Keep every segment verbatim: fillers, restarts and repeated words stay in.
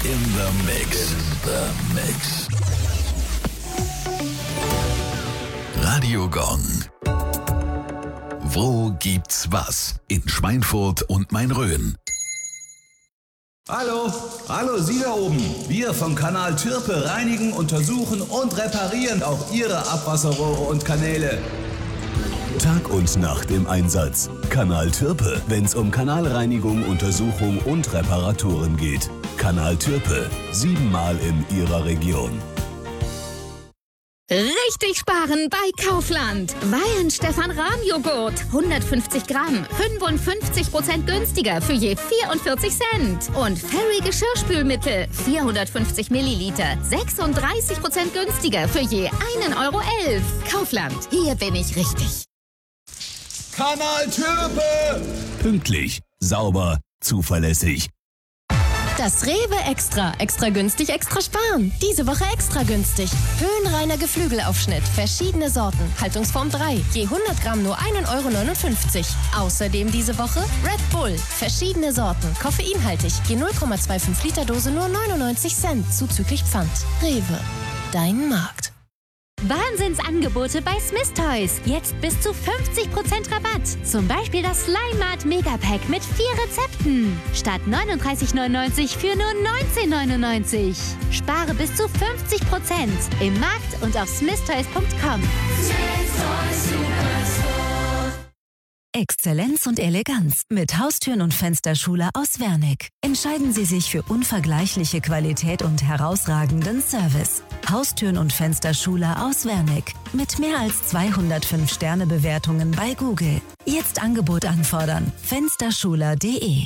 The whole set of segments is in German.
In the mix. In the mix. Radio Gong. Wo gibt's was? In Schweinfurt und Main-Rhön. Hallo, hallo Sie da oben. Wir vom Kanal Türpe reinigen, untersuchen und reparieren auch Ihre Abwasserrohre und Kanäle. Tag und Nacht im Einsatz. Kanal Türpe, wenn's um Kanalreinigung, Untersuchung und Reparaturen geht. Kanal Türpe, siebenmal in Ihrer Region. Richtig sparen bei Kaufland. Weihenstephan-Rahmjoghurt. hundertfünfzig Gramm. fünfundfünfzig Prozent günstiger für je vierundvierzig Cent. Und Fairy Geschirrspülmittel. vierhundertfünfzig Milliliter. sechsunddreißig Prozent günstiger für je einen Euro elf. Kaufland. Hier bin ich richtig. Kanal Türpe! Pünktlich, sauber, zuverlässig. Das Rewe Extra. Extra günstig, extra sparen. Diese Woche extra günstig. Höhenreiner Geflügelaufschnitt. Verschiedene Sorten. Haltungsform drei. Je hundert Gramm nur einen Euro neunundfünfzig. Außerdem diese Woche Red Bull. Verschiedene Sorten. Koffeinhaltig. Je null Komma fünfundzwanzig Liter Dose nur neunundneunzig Cent. Zuzüglich Pfand. Rewe. Dein Markt. Wahnsinnsangebote bei Smith Toys. Jetzt bis zu fünfzig Prozent Rabatt. Zum Beispiel das Slime Mart Megapack mit vier Rezepten. Statt neununddreißig neunundneunzig für nur neunzehn neunundneunzig. Spare bis zu fünfzig Prozent im Markt und auf smith toys punkt com. Exzellenz und Eleganz mit Haustüren und Fensterschule aus Wernick. Entscheiden Sie sich für unvergleichliche Qualität und herausragenden Service. Haustüren und Fensterschule aus Wernick mit mehr als zweihundertfünf Sterne Bewertungen bei Google. Jetzt Angebot anfordern. fensterschuler punkt de.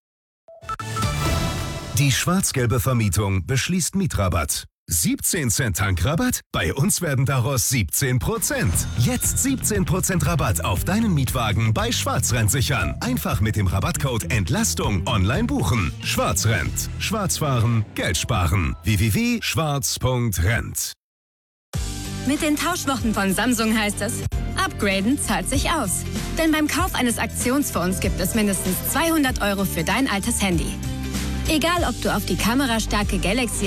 Die schwarz-gelbe Vermietung beschließt Mietrabatt. siebzehn Cent Tankrabatt? Bei uns werden daraus siebzehn Prozent. Jetzt siebzehn Prozent Rabatt auf deinen Mietwagen bei Schwarzrent sichern. Einfach mit dem Rabattcode Entlastung online buchen. Schwarzrent. Schwarzfahren, Geld sparen. w w w punkt schwarz punkt rent. Mit den Tauschwochen von Samsung heißt es, upgraden zahlt sich aus. Denn beim Kauf eines Aktionsfonds gibt es mindestens zweihundert Euro für dein altes Handy. Egal, ob du auf die kamerastarke Galaxy